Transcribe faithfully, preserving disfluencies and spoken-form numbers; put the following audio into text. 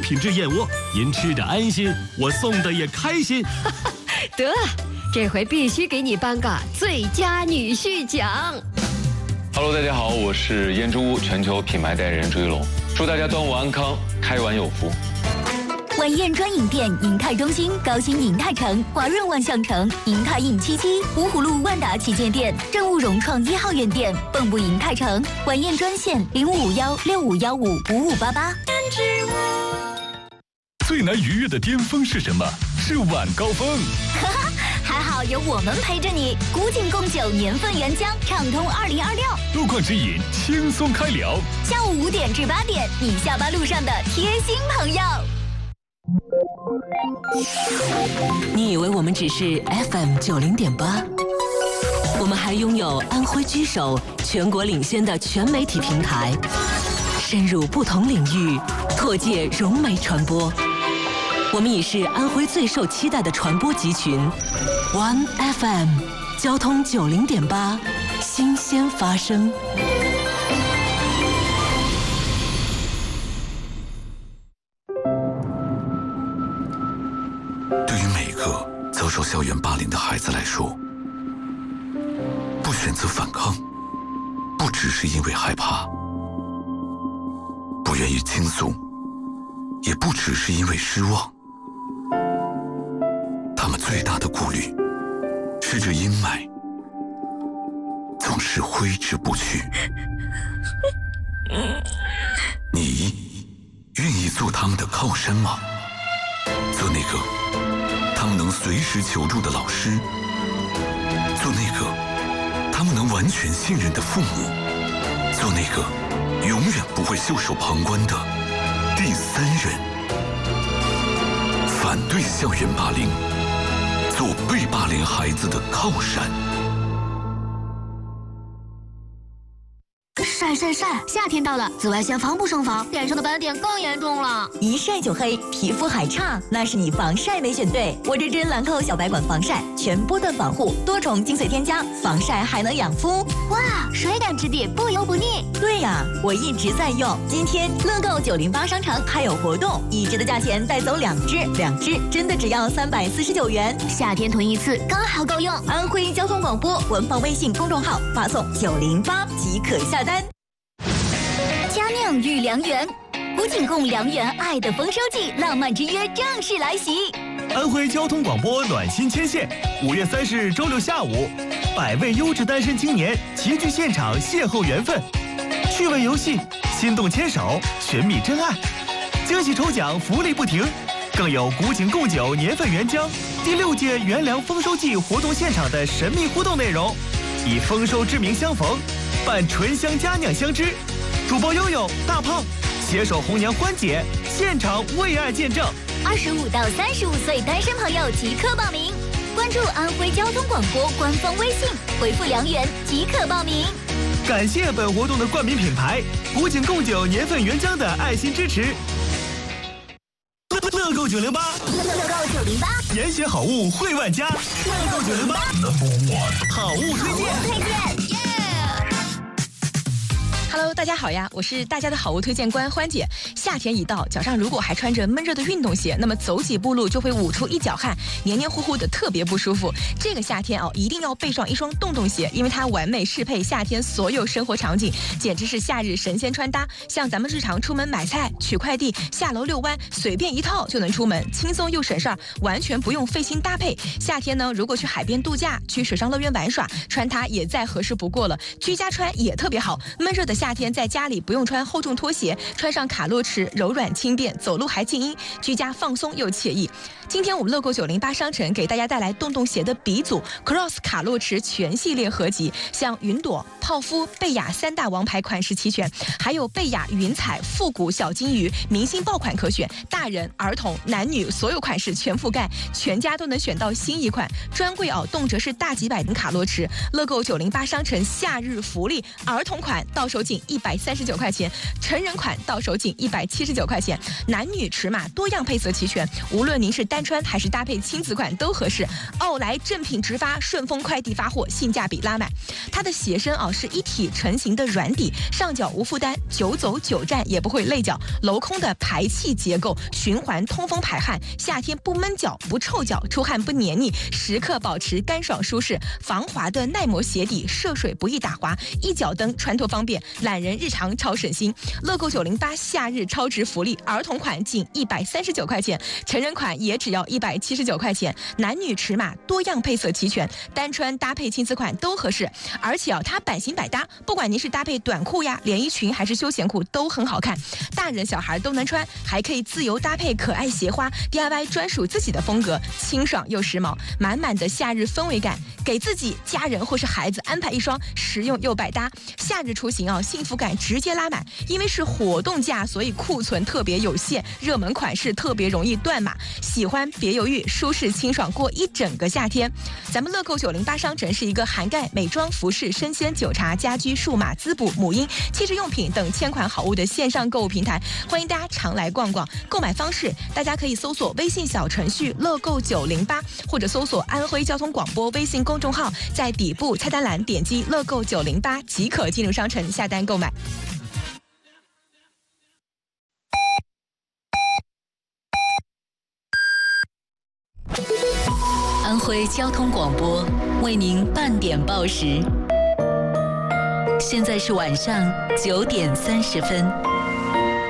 品质燕窝，您吃的安心，我送的也开心。 得，这回必须给你颁个最佳女婿奖。 Hello， 大家好，我是燕之屋全球品牌代言人朱一龙，祝大家端午安康，开碗有福。 晚宴专营店：银泰中心、高新银泰城、华润万象城、银泰印七七、芜湖路万达旗舰店、正务融创一号院店、蚌埠银泰城。晚宴专线：零五五幺六五幺五五五八八。 最难逾越的巅峰是什么？是晚高峰。 哈哈，还好有我们陪着你。古井贡酒年份原浆，畅通二零二六。 路况指引，轻松开聊。 下午五点至八点，你下班路上的贴心朋友。 你以为我们只是 F M 九零点八？我们还拥有安徽居首、全国领先的全媒体平台，深入不同领域，拓界融媒传播。我们已是安徽最受期待的传播集群 ，One F M， 交通九零点八，新鲜发生。 对于每个遭受校园霸凌的孩子来说，不选择反抗，不只是因为害怕，不愿意倾诉，也不只是因为失望。他们最大的顾虑是这阴霾总是挥之不去。你愿意做他们的靠山吗？做那个他们能随时求助的老师，做那个他们能完全信任的父母，做那个永远不会袖手旁观的第三人。反对校园霸凌，做被霸凌孩子的靠山。 晒晒晒！夏天到了，紫外线防不胜防，脸上的斑点更严重了。一晒就黑，皮肤还差，那是你防晒没选对。我这支兰蔻小白管防晒，全波段防护，多重精粹添加，防晒还能养肤。哇，水感质地，不油不腻。对呀，我一直在用。今天乐购九零八商城还有活动，一支的价钱带走两支，两支真的只要三百四十九元。夏天囤一次刚好够用。安徽交通广播官方微信公众号发送九零八即可下单。佳酿御良缘，古井贡良缘爱的丰收季，浪漫之约正式来袭。 安徽交通广播暖心牵线，五月三十日周六下午，百位优质单身青年齐聚现场邂逅缘分，趣味游戏，心动牵手，寻觅真爱，惊喜抽奖福利不停，更有古井贡酒年份原浆第六届元粮丰收季活动现场的神秘互动内容，以丰收之名相逢，伴醇香佳酿相知。主播悠悠、大胖携手红娘欢姐，现场为爱见证。 二十五到三十五岁单身朋友即刻报名，关注安徽交通广播官方微信，回复良缘即可报名。 感谢本活动的冠名品牌古井贡酒年份原浆的爱心支持。乐购九零八， 乐购九零八， 严选好物惠万家。乐购九零八 ，Number One 好物推荐。 推荐。 Hello， 大家好呀，我是大家的好物推荐官欢姐。夏天已到，脚上如果还穿着闷热的运动鞋，那么走几步路就会捂出一脚汗，黏黏糊糊的，特别不舒服。这个夏天哦，一定要备上一双洞洞鞋，因为它完美适配夏天所有生活场景，简直是夏日神仙穿搭。像咱们日常出门买菜、取快递、下楼遛弯，随便一套就能出门，轻松又省事儿，完全不用费心搭配。夏天呢，如果去海边度假、去水上乐园玩耍，穿它也再合适不过了。居家穿也特别好，闷热的夏天在家里不用穿厚重拖鞋，穿上卡洛驰柔软轻便，走路还静音，居家放松又惬意。今天我们乐购九零八商城给大家带来洞洞鞋的鼻祖 Cross 卡洛驰全系列合集，像云朵、泡芙、贝雅三大王牌款式齐全，还有贝雅云彩、复古小金鱼明星爆款可选，大人、儿童、男女所有款式全覆盖，全家都能选到新一款。专柜哦，动辄是大几百的卡洛驰。乐购九零八商城夏日福利，儿童款到手仅仅一百三十九块钱，成人款到手仅一百七十九块钱，男女尺码多样配色齐全，无论您是单穿还是搭配亲子款都合适。奥莱正品直发，顺丰快递发货，性价比拉满。它的鞋身啊是一体成型的软底，上脚无负担，久走久站也不会累脚，镂空的排气结构，循环通风排汗，夏天不闷脚不臭脚，出汗不黏腻，时刻保持干爽舒适。防滑的耐磨鞋底，涉水不易打滑，一脚蹬穿脱方便，懒人日常超省心。乐购九零八夏日超值福利，儿童款仅一百三十九块钱，成人款也只要一百七十九块钱，男女尺码多样配色齐全，单穿搭配亲子款都合适。而且啊，它版型百搭，不管您是搭配短裤呀、连衣裙还是休闲裤都很好看，大人小孩都能穿，还可以自由搭配可爱鞋花 ，D I Y 专属自己的风格，清爽又时髦，满满的夏日氛围感，给自己、家人或是孩子安排一双实用又百搭。夏日出行啊，幸福感直接拉满，因为是活动价，所以库存特别有限，热门款式特别容易断码。喜欢别犹豫，舒适清爽过一整个夏天。咱们乐购九零八商城是一个涵盖美妆、服饰、生鲜、酒茶、家居、数码、滋补、母婴、汽车用品等千款好物的线上购物平台，欢迎大家常来逛逛。购买方式，大家可以搜索微信小程序乐购九零八，或者搜索安徽交通广播微信公众号，在底部菜单栏点击乐购九零八即可进入商城下单购买。 安徽交通广播为您半点报时，现在是晚上九点三十分。